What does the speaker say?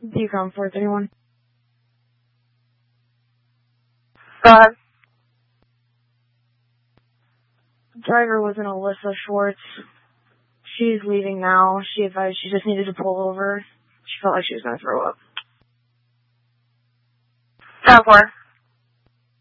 Decom 431. Go ahead. Driver was an Alyssa Schwartz. She's leaving now. She advised she just needed to pull over. She felt like she was going to throw up. 10-4.